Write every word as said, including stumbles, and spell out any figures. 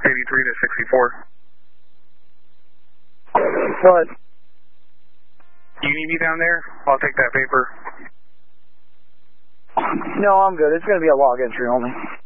eighty-three to sixty-four. What? You need me down there? I'll take that paper. No, I'm good. It's going to be a log entry only.